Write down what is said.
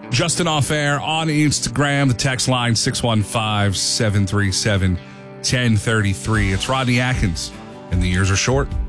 Justin Off Air on Instagram. The text line 615-737-1033. It's Rodney Atkins, and the years are short.